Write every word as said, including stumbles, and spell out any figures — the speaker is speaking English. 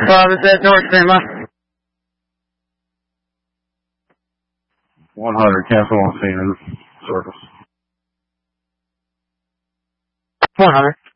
five is at North Cinema. one hundred, cancel on scene and service. one hundred.